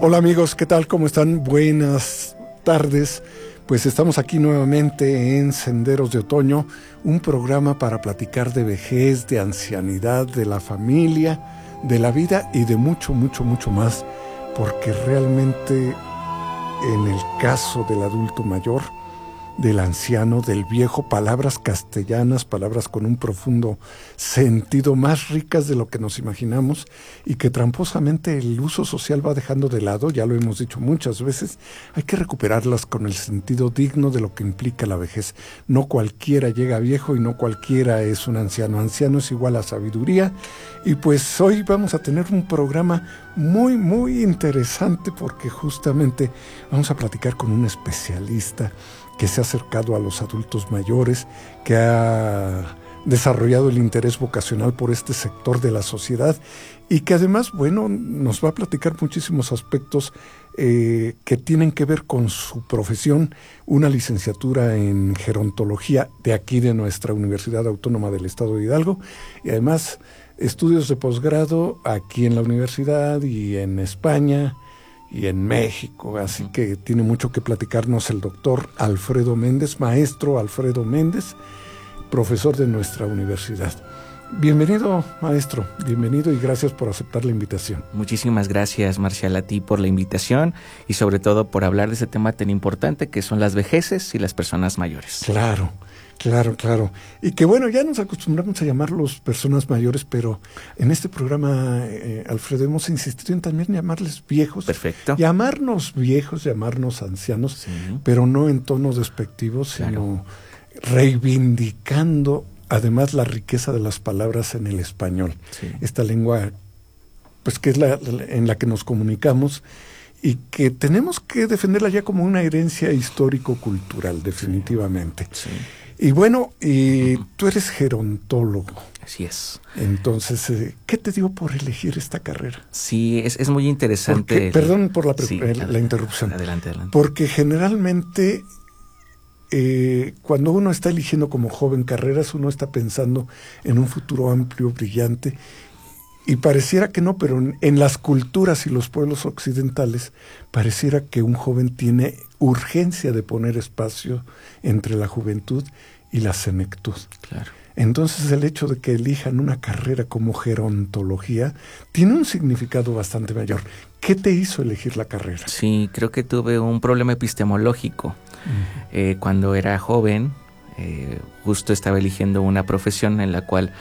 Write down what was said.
Hola amigos, ¿qué tal? ¿Cómo están? Buenas tardes. Pues estamos aquí nuevamente en Senderos de Otoño, un programa para platicar de vejez, de ancianidad, de la familia, de la vida y de mucho, mucho, mucho más, porque realmente en el caso del adulto mayor, del anciano, del viejo, palabras castellanas, palabras con un profundo sentido, más ricas de lo que nos imaginamos y que tramposamente el uso social va dejando de lado, ya lo hemos dicho muchas veces, hay que recuperarlas con el sentido digno de lo que implica la vejez. No cualquiera llega viejo y no cualquiera es un anciano. Anciano es igual a sabiduría y pues hoy vamos a tener un programa muy, muy interesante porque justamente vamos a platicar con un especialista que se ha acercado a los adultos mayores, que ha desarrollado el interés vocacional por este sector de la sociedad y que además, bueno, nos va a platicar muchísimos aspectos que tienen que ver con su profesión, una licenciatura en gerontología de aquí de nuestra Universidad Autónoma del Estado de Hidalgo y además estudios de posgrado aquí en la universidad y en España y en México, así que tiene mucho que platicarnos el doctor Alfredo Méndez, maestro Alfredo Méndez, profesor de nuestra universidad. Bienvenido, maestro, bienvenido y gracias por aceptar la invitación. Muchísimas gracias, Marcial, a ti por la invitación y sobre todo por hablar de ese tema tan importante que son las vejeces y las personas mayores. Claro. Claro. Y que bueno, ya nos acostumbramos a llamarlos personas mayores, pero en este programa, Alfredo, hemos insistido en también llamarles viejos. Perfecto. Llamarnos viejos, llamarnos ancianos, sí, pero no en tonos despectivos, claro, sino reivindicando además la riqueza de las palabras en el español. Sí. Esta lengua, pues que es en la que nos comunicamos y que tenemos que defenderla ya como una herencia histórico-cultural, definitivamente. Sí. Y bueno, tú eres gerontólogo. Así es. Entonces, ¿qué te dio por elegir esta carrera? Sí, es muy interesante. Perdón por la interrupción. Adelante. Porque generalmente, cuando uno está eligiendo como joven carreras, uno está pensando en un futuro amplio, brillante. Y pareciera que no, pero en las culturas y los pueblos occidentales pareciera que un joven tiene urgencia de poner espacio entre la juventud y la senectud. Claro. Entonces el hecho de que elijan una carrera como gerontología tiene un significado bastante mayor. ¿Qué te hizo elegir la carrera? Sí, creo que tuve un problema epistemológico. Uh-huh. Cuando era joven, justo estaba eligiendo una profesión en la cual